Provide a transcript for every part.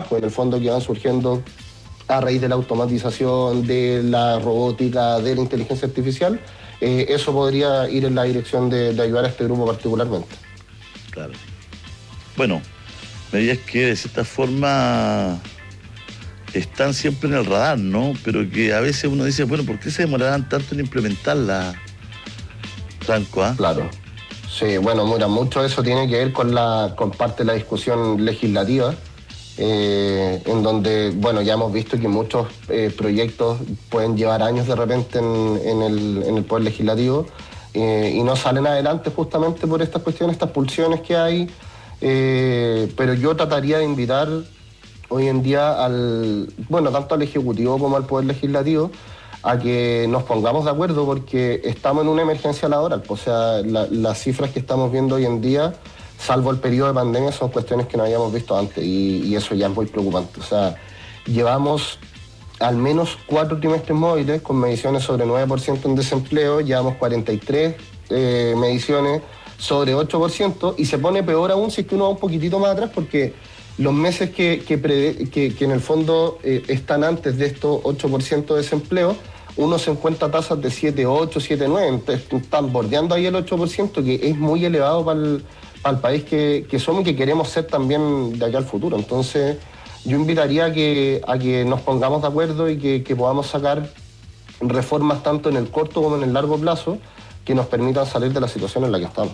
trabajos en el fondo que van surgiendo a raíz de la automatización, de la robótica, de la inteligencia artificial, eso podría ir en la dirección de ayudar a este grupo particularmente. Claro. Bueno, medidas que de cierta forma están siempre en el radar, ¿no? Pero que a veces uno dice, bueno, ¿por qué se demorarán tanto en implementarla, Franco? Claro. Sí, bueno, mira, mucho de eso tiene que ver con parte de la discusión legislativa, en donde, bueno, ya hemos visto que muchos proyectos pueden llevar años de repente en el Poder Legislativo y no salen adelante justamente por estas cuestiones, estas pulsiones que hay, pero yo trataría de invitar hoy en día tanto al Ejecutivo como al Poder Legislativo, a que nos pongamos de acuerdo porque estamos en una emergencia laboral. O sea, las cifras que estamos viendo hoy en día, salvo el periodo de pandemia, son cuestiones que no habíamos visto antes y eso ya es muy preocupante. O sea, llevamos al menos 4 trimestres móviles con mediciones sobre 9% en desempleo, llevamos 43 mediciones sobre 8% y se pone peor aún si es que uno va un poquitito más atrás porque los meses que en el fondo están antes de estos 8% de desempleo, uno se encuentra tasas de 7,8, 7,9, entonces están bordeando ahí el 8%, que es muy elevado para el país que somos y que queremos ser también de acá al futuro. Entonces, yo invitaría a que nos pongamos de acuerdo y que podamos sacar reformas tanto en el corto como en el largo plazo que nos permitan salir de la situación en la que estamos.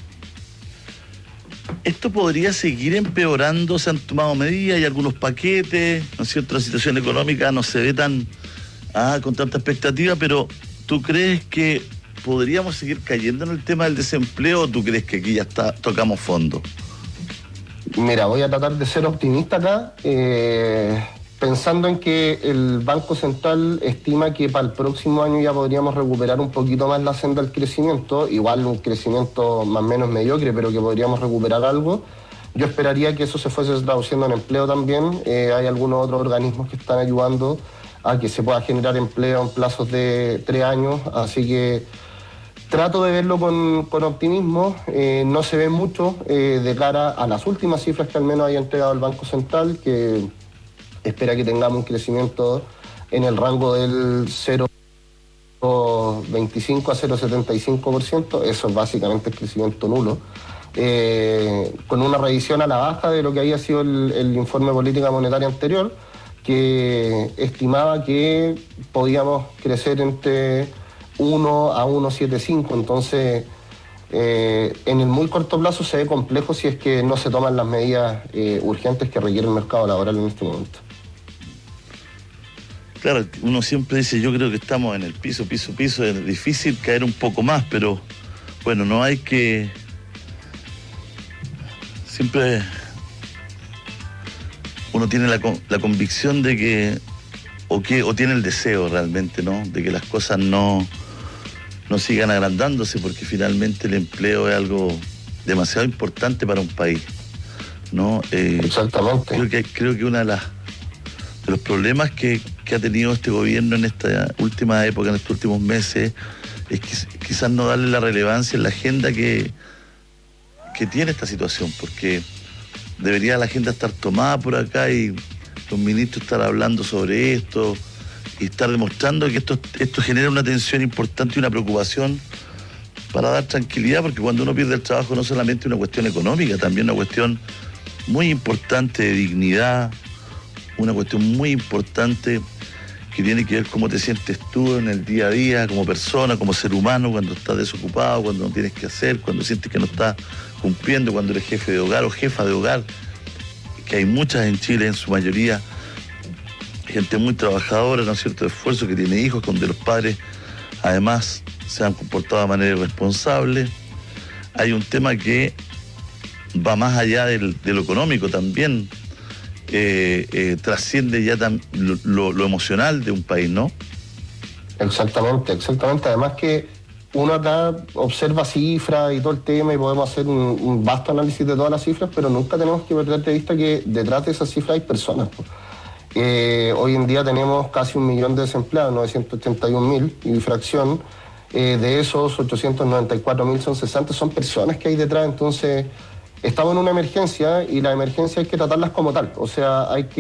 Esto podría seguir empeorando, se han tomado medidas y algunos paquetes, ¿no es cierto? La situación económica no se ve con tanta expectativa, pero ¿tú crees que podríamos seguir cayendo en el tema del desempleo o tú crees que aquí ya tocamos fondo? Mira, voy a tratar de ser optimista acá, pensando en que el Banco Central estima que para el próximo año ya podríamos recuperar un poquito más la senda del crecimiento, igual un crecimiento más o menos mediocre, pero que podríamos recuperar algo. Yo esperaría que eso se fuese traduciendo en empleo también. Hay algunos otros organismos que están ayudando a que se pueda generar empleo en plazos de 3 años, así que trato de verlo con optimismo. No se ve mucho de cara a las últimas cifras que al menos haya entregado el Banco Central, que espera que tengamos un crecimiento en el rango del 0,25 a 0,75%. Eso es básicamente el crecimiento nulo. Con una revisión a la baja de lo que había sido el informe de política monetaria anterior, que estimaba que podíamos crecer entre 1 a 1,75. Entonces, en el muy corto plazo se ve complejo si es que no se toman las medidas urgentes que requiere el mercado laboral en este momento. Claro, uno siempre dice, yo creo que estamos en el piso, es difícil caer un poco más, pero bueno, no hay que... Siempre uno tiene la convicción de que, o tiene el deseo realmente, ¿no?, de que las cosas no sigan agrandándose, porque finalmente el empleo es algo demasiado importante para un país, ¿no? Exactamente. Creo que uno de los problemas que ha tenido este gobierno en esta última época, en estos últimos meses, es quizás no darle la relevancia en la agenda que tiene esta situación, porque debería la agenda estar tomada por acá y los ministros estar hablando sobre esto y estar demostrando que esto genera una tensión importante y una preocupación para dar tranquilidad, porque cuando uno pierde el trabajo no solamente una cuestión económica, también una cuestión muy importante de dignidad, una cuestión muy importante que tiene que ver cómo te sientes tú en el día a día, como persona, como ser humano, cuando estás desocupado, cuando no tienes que hacer, cuando sientes que no estás cumpliendo, cuando eres jefe de hogar o jefa de hogar, que hay muchas en Chile, en su mayoría, gente muy trabajadora, ¿no es cierto?, de esfuerzo, que tiene hijos, donde los padres además se han comportado de manera irresponsable. Hay un tema que va más allá de lo económico también, trasciende ya lo emocional de un país, ¿no? Exactamente. Además que uno acá observa cifras y todo el tema y podemos hacer un vasto análisis de todas las cifras, pero nunca tenemos que perder de vista que detrás de esas cifras hay personas. Hoy en día tenemos casi 1 millón de desempleados, 981.000 y fracción. De esos 894.000 son cesantes, son personas que hay detrás. Entonces estamos en una emergencia y las emergencias hay que tratarlas como tal. O sea, hay que